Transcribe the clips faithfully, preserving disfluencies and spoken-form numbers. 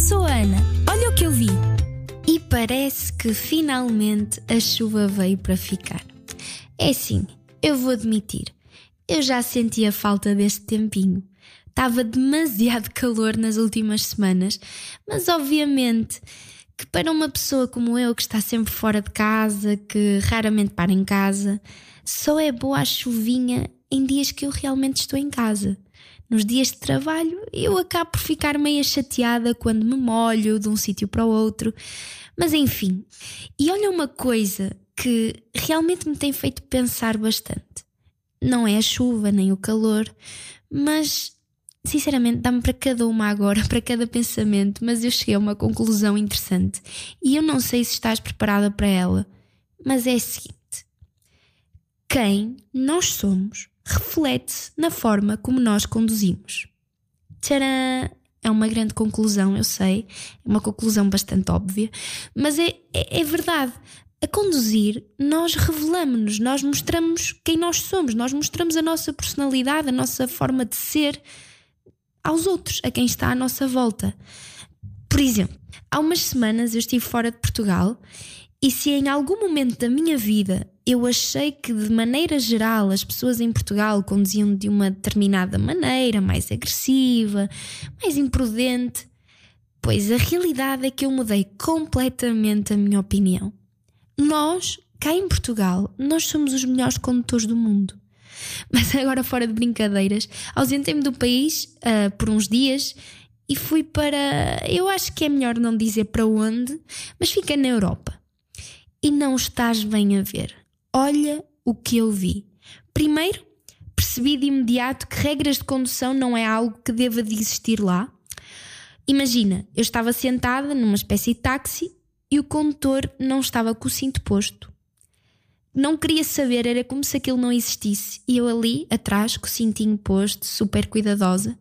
sou a Ana. Olha o que eu vi. E parece que finalmente a chuva veio para ficar. É assim, eu vou admitir, eu já sentia falta deste tempinho. Estava demasiado calor nas últimas semanas, mas obviamente que para uma pessoa como eu, que está sempre fora de casa, que raramente para em casa, só é boa a chuvinha em dias que eu realmente estou em casa. Nos dias de trabalho eu acabo por ficar meio chateada quando me molho de um sítio para o outro. Mas enfim, e olha uma coisa que realmente me tem feito pensar bastante. Não é a chuva nem o calor, mas sinceramente dá-me para cada uma agora, para cada pensamento, mas eu cheguei a uma conclusão interessante e eu não sei se estás preparada para ela, mas é a seguinte: quem nós somos reflete-se na forma como nós conduzimos. Tcharam! É uma grande conclusão, eu sei, é uma conclusão bastante óbvia, mas é, é, é verdade. A conduzir, nós revelamos-nos, nós mostramos quem nós somos, nós mostramos a nossa personalidade, a nossa forma de ser aos outros, a quem está à nossa volta. Por exemplo, há umas semanas eu estive fora de Portugal e se em algum momento da minha vida eu achei que de maneira geral as pessoas em Portugal conduziam de uma determinada maneira, mais agressiva, mais imprudente, pois a realidade é que eu mudei completamente a minha opinião. Nós, cá em Portugal, nós somos os melhores condutores do mundo. Mas agora, fora de brincadeiras, ausentei-me do país uh, por uns dias e fui para... eu acho que é melhor não dizer para onde, mas fica na Europa. E não estás bem a ver. Olha o que eu vi. Primeiro, percebi de imediato que regras de condução não é algo que deva de existir lá. Imagina, eu estava sentada numa espécie de táxi e o condutor não estava com o cinto posto. Não queria saber, era como se aquilo não existisse. E eu ali, atrás, com o cintinho posto, super cuidadosa.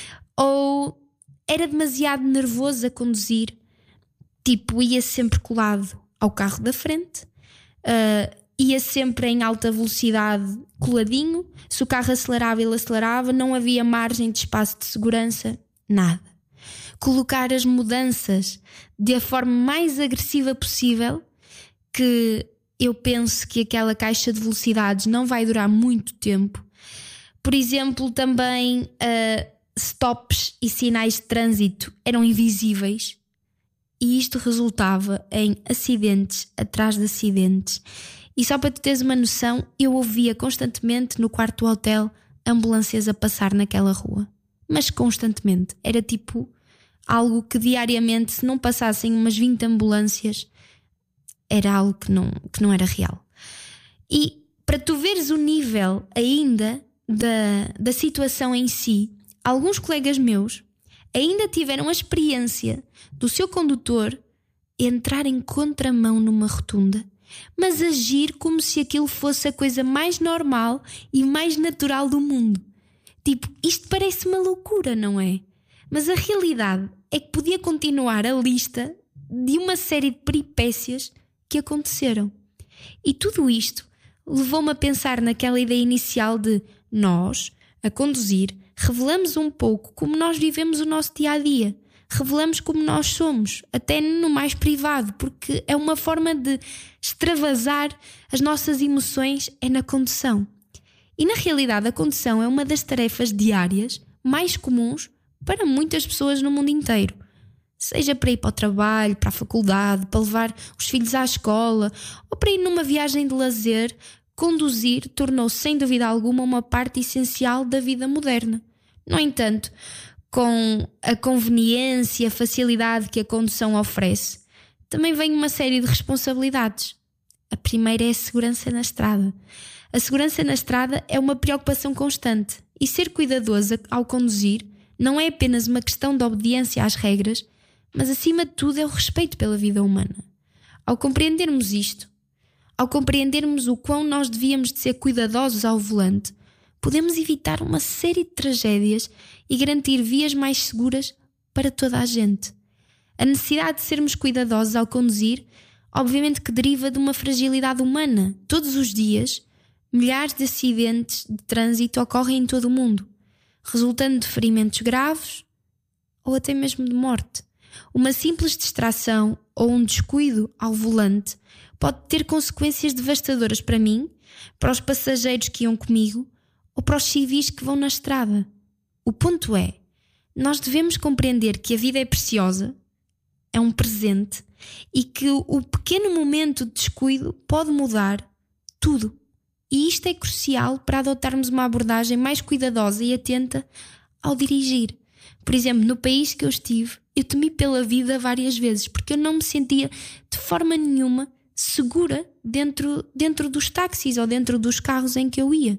Ou era demasiado nervoso a conduzir. Tipo, ia sempre colado ao carro da frente. Uh, ia sempre em alta velocidade, coladinho. Se o carro acelerava, ele acelerava. Não havia margem de espaço de segurança. Nada. Colocar as mudanças da forma mais agressiva possível, que eu penso que aquela caixa de velocidades não vai durar muito tempo. Por exemplo, também uh, stops e sinais de trânsito eram invisíveis e isto resultava em acidentes atrás de acidentes. E só para tu teres uma noção, eu ouvia constantemente no quarto do hotel ambulâncias a passar naquela rua. Mas constantemente. Era tipo algo que diariamente, se não passassem umas vinte ambulâncias, era algo que não, que não era real. E para tu veres o nível ainda da, da situação em si, alguns colegas meus ainda tiveram a experiência do seu condutor entrar em contramão numa rotunda, mas agir como se aquilo fosse a coisa mais normal e mais natural do mundo. Tipo, isto parece uma loucura, não é? Mas a realidade é que podia continuar a lista de uma série de peripécias que aconteceram. E tudo isto levou-me a pensar naquela ideia inicial de nós, a conduzir, revelamos um pouco como nós vivemos o nosso dia-a-dia. Revelamos como nós somos, até no mais privado, porque é uma forma de extravasar as nossas emoções é na condução. E na realidade a condução é uma das tarefas diárias mais comuns para muitas pessoas no mundo inteiro. Seja para ir para o trabalho, para a faculdade, para levar os filhos à escola ou para ir numa viagem de lazer, conduzir tornou-se sem dúvida alguma uma parte essencial da vida moderna. No entanto, com a conveniência e a facilidade que a condução oferece, também vem uma série de responsabilidades. A primeira é a segurança na estrada. A segurança na estrada é uma preocupação constante e ser cuidadosa ao conduzir não é apenas uma questão de obediência às regras, mas acima de tudo é o respeito pela vida humana. Ao compreendermos isto, ao compreendermos o quão nós devíamos de ser cuidadosos ao volante, podemos evitar uma série de tragédias e garantir vias mais seguras para toda a gente. A necessidade de sermos cuidadosos ao conduzir, obviamente que deriva de uma fragilidade humana. Todos os dias, milhares de acidentes de trânsito ocorrem em todo o mundo, resultando de ferimentos graves ou até mesmo de morte. Uma simples distração ou um descuido ao volante pode ter consequências devastadoras para mim, para os passageiros que iam comigo ou para os civis que vão na estrada. O ponto é, nós devemos compreender que a vida é preciosa, é um presente e que o pequeno momento de descuido pode mudar tudo. E isto é crucial para adotarmos uma abordagem mais cuidadosa e atenta ao dirigir. Por exemplo, no país que eu estive, eu temi pela vida várias vezes porque eu não me sentia de forma nenhuma segura dentro, dentro dos táxis ou dentro dos carros em que eu ia.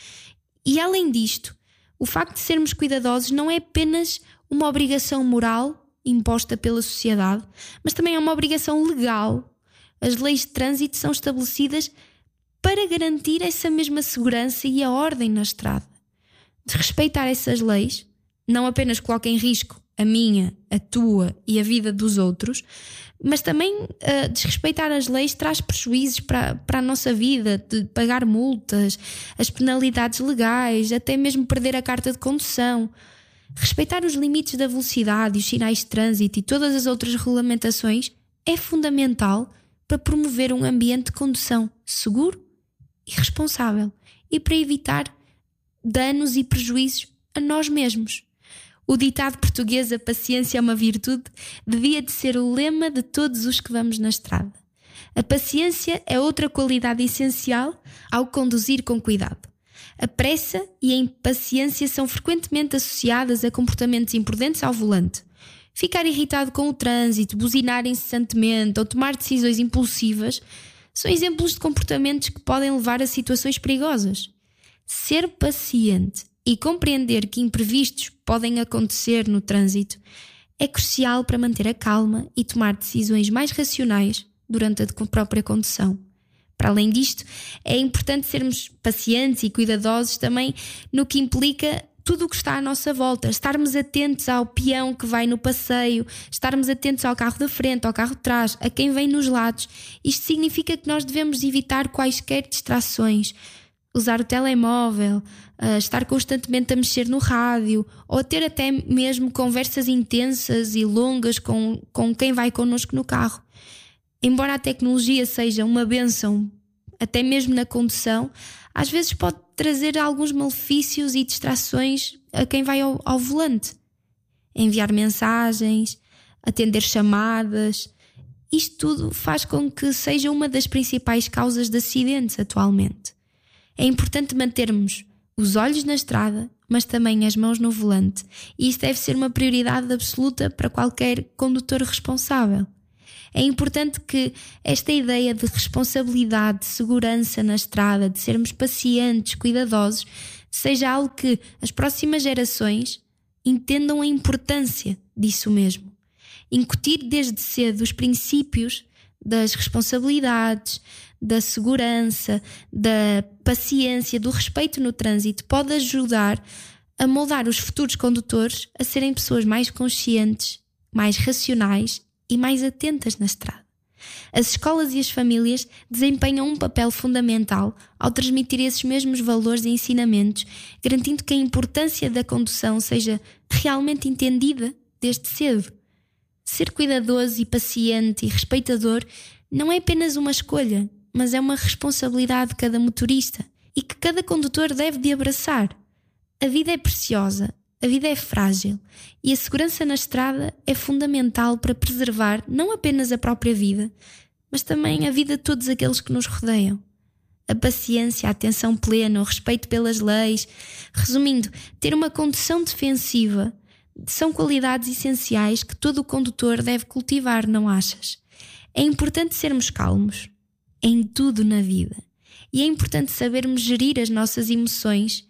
E além disto, o facto de sermos cuidadosos não é apenas uma obrigação moral imposta pela sociedade, mas também é uma obrigação legal. As leis de trânsito são estabelecidas para garantir essa mesma segurança e a ordem na estrada. Desrespeitar essas leis não apenas coloca em risco a minha, a tua e a vida dos outros, mas também uh, desrespeitar as leis traz prejuízos para, para a nossa vida, de pagar multas, as penalidades legais, até mesmo perder a carta de condução. Respeitar os limites da velocidade, os sinais de trânsito e todas as outras regulamentações é fundamental para promover um ambiente de condução seguro e responsável e para evitar danos e prejuízos a nós mesmos. O ditado português, a paciência é uma virtude, devia de ser o lema de todos os que vamos na estrada. A paciência é outra qualidade essencial ao conduzir com cuidado. A pressa e a impaciência são frequentemente associadas a comportamentos imprudentes ao volante. Ficar irritado com o trânsito, buzinar incessantemente ou tomar decisões impulsivas são exemplos de comportamentos que podem levar a situações perigosas. Ser paciente e compreender que imprevistos podem acontecer no trânsito é crucial para manter a calma e tomar decisões mais racionais durante a própria condução. Para além disto, é importante sermos pacientes e cuidadosos também no que implica tudo o que está à nossa volta, estarmos atentos ao peão que vai no passeio, estarmos atentos ao carro da frente, ao carro de trás, a quem vem nos lados. Isto significa que nós devemos evitar quaisquer distrações, usar o telemóvel, uh, estar constantemente a mexer no rádio ou a ter até mesmo conversas intensas e longas com, com quem vai connosco no carro. Embora a tecnologia seja uma bênção, até mesmo na condução, às vezes pode trazer alguns malefícios e distrações a quem vai ao, ao volante. Enviar mensagens, atender chamadas, isto tudo faz com que seja uma das principais causas de acidentes atualmente. É importante mantermos os olhos na estrada, mas também as mãos no volante, e isso deve ser uma prioridade absoluta para qualquer condutor responsável. É importante que esta ideia de responsabilidade, de segurança na estrada, de sermos pacientes, cuidadosos, seja algo que as próximas gerações entendam a importância disso mesmo. Incutir desde cedo os princípios das responsabilidades, da segurança, da paciência, do respeito no trânsito pode ajudar a moldar os futuros condutores a serem pessoas mais conscientes, mais racionais e mais atentas na estrada. As escolas e as famílias desempenham um papel fundamental ao transmitir esses mesmos valores e ensinamentos, garantindo que a importância da condução seja realmente entendida desde cedo. Ser cuidadoso e paciente e respeitador não é apenas uma escolha, mas é uma responsabilidade de cada motorista e que cada condutor deve de abraçar. A vida é preciosa, a vida é frágil e a segurança na estrada é fundamental para preservar não apenas a própria vida, mas também a vida de todos aqueles que nos rodeiam. A paciência, a atenção plena, o respeito pelas leis, resumindo, ter uma condução defensiva, são qualidades essenciais que todo o condutor deve cultivar, não achas? É importante sermos calmos em tudo na vida e é importante sabermos gerir as nossas emoções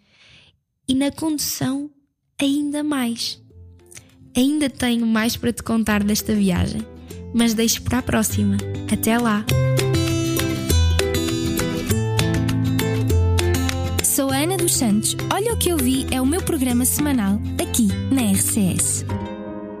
e na condução ainda mais. Ainda tenho mais para te contar desta viagem, mas deixo para a próxima. Até lá! Sou a Ana dos Santos. Olha o que eu vi é o meu programa semanal aqui na R C S.